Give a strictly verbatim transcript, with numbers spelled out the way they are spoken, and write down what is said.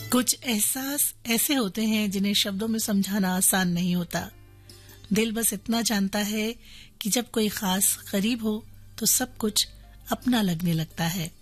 कुछ एहसास ऐसे होते हैं जिन्हें शब्दों में समझाना आसान नहीं होता। दिल बस इतना जानता है कि जब कोई खास करीब हो तो सब कुछ अपना लगने लगता है।